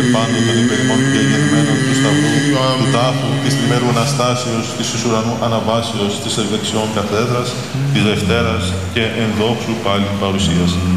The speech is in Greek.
πάνω των υπερημών και γεννημένων του Σταυρού, του τάφου, της τριμέρου Αναστάσεως, της εις ουρανού αναβάσεως, της ευδεξιών καθέδρας, της Δευτέρας και ενδόξου πάλι παρουσίας.